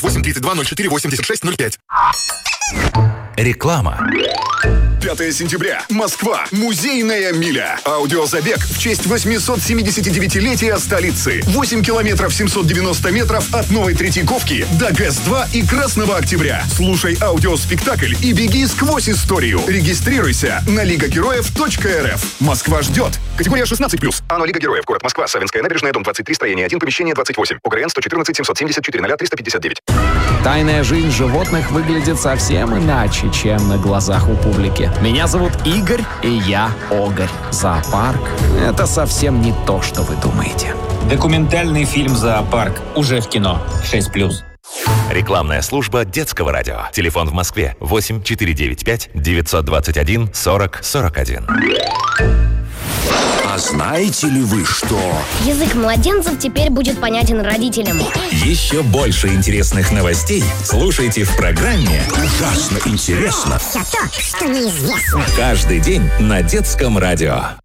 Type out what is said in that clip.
832-04-86-05. Реклама. 5 сентября. Москва. Музейная миля. Аудиозабег в честь 879-летия столицы. 8 километров 790 метров от Новой Третьяковки до ГЭС-2 и Красного Октября. Слушай аудиоспектакль и беги сквозь историю. Регистрируйся на лигагероев.рф. Москва ждет. Категория 16+. АНО Лига Героев. Город Москва. Савинская набережная, дом 23, строение 1, помещение 28. УГРН 114-774-0359. Тайная жизнь животных выглядит совсем иначе, чем на глазах у публики. Меня зовут Игорь, и я Огарь. Зоопарк — это совсем не то, что вы думаете. Документальный фильм «Зоопарк» уже в кино. 6+. Рекламная служба детского радио. Телефон в Москве 8 495 921 40 41. А знаете ли вы, что... Язык младенцев теперь будет понятен родителям. Еще больше интересных новостей слушайте в программе «Ужасно интересно». Все то, что неизвестно. Каждый день на детском радио.